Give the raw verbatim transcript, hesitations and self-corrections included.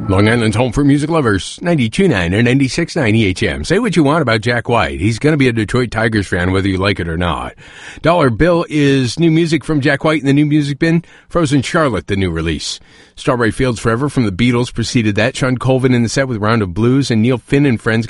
Long Island's home for music lovers, ninety-two point nine or ninety-six point nine E H M. Say what you want about Jack White. He's going to be a Detroit Tigers fan whether you like it or not. Dollar Bill is new music from Jack White in the new music bin. Frozen Charlotte, the new release. Strawberry Fields Forever from the Beatles preceded that. Sean Colvin in the set with Round of Blues, and Neil Finn and Friends